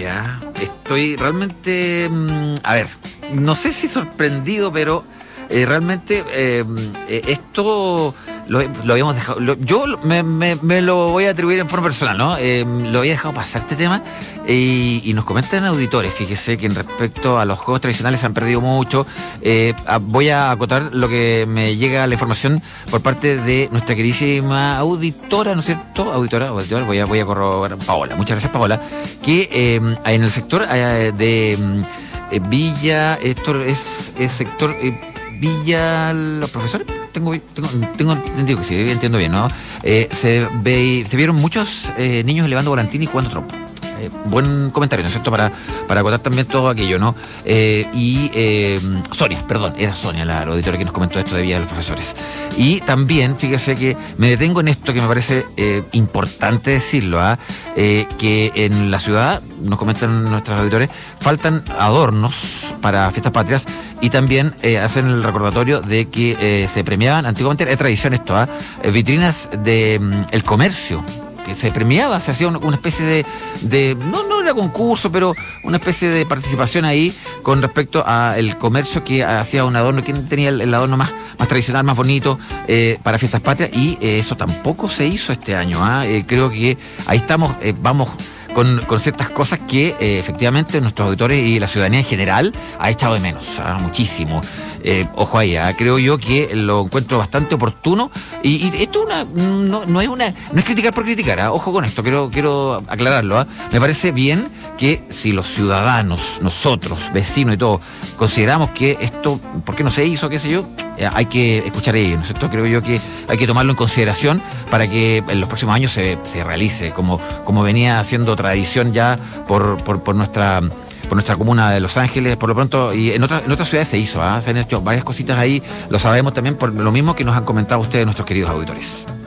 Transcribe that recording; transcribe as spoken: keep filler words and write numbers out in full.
estoy, ¿ah? ¿eh? Estoy realmente, mmm, a ver, no sé si sorprendido, pero eh, realmente eh, eh, esto lo, lo habíamos dejado, lo, yo me, me, me lo voy a atribuir en forma personal, ¿no? Eh, lo había dejado pasar este tema eh, y nos comentan auditores, fíjese que en respecto a los juegos tradicionales se han perdido mucho. Eh, a, voy a acotar lo que me llega la información por parte de nuestra queridísima auditora, ¿no es cierto? Auditora, auditora voy a, voy a corroborar, Paola, muchas gracias Paola, que eh, en el sector eh, de eh, Villa, esto es, es sector eh, Villa, los profesores, tengo, tengo, tengo entendido que sí, entiendo bien, ¿no? Eh, se, ve, se vieron muchos eh, niños elevando volantín y jugando trompo. Eh, buen comentario, ¿no es cierto? Para, para acotar también todo aquello, ¿no? Eh, y eh, Sonia, perdón, era Sonia la, la auditora que nos comentó esto de Vía de los Profesores. Y también, fíjese que me detengo en esto que me parece eh, importante decirlo, ¿eh? Eh, que en la ciudad, nos comentan nuestros auditores, faltan adornos para fiestas patrias y también eh, hacen el recordatorio de que eh, se premiaban, antiguamente era tradición esto, ¿eh? vitrinas de mm, el comercio, que se premiaba, se hacía una, una especie de, de no, no era concurso, pero una especie de participación ahí con respecto al comercio que hacía un adorno, quién tenía el, el adorno más, más tradicional, más bonito eh, para fiestas patrias, y eh, eso tampoco se hizo este año, ¿eh? Eh, creo que ahí estamos, eh, vamos con, con ciertas cosas que eh, efectivamente nuestros auditores y la ciudadanía en general ha echado de menos, ¿eh? muchísimo. Eh, ojo ahí, ¿eh? creo yo que lo encuentro bastante oportuno y, y esto una, no, no es una no es criticar por criticar, ¿eh? ojo con esto, quiero, quiero aclararlo, ¿eh? me parece bien que si los ciudadanos, nosotros, vecinos y todo, consideramos que esto, ¿por qué no se hizo, qué sé yo? Eh, hay que escuchar a ellos, ¿no es cierto? Creo yo que hay que tomarlo en consideración para que en los próximos años se, se realice, como, como venía siendo tradición ya por, por, por nuestra por nuestra comuna de Los Ángeles, por lo pronto, y en otras en otras ciudades se hizo, ¿eh? se han hecho varias cositas ahí, lo sabemos también por lo mismo que nos han comentado ustedes, nuestros queridos auditores.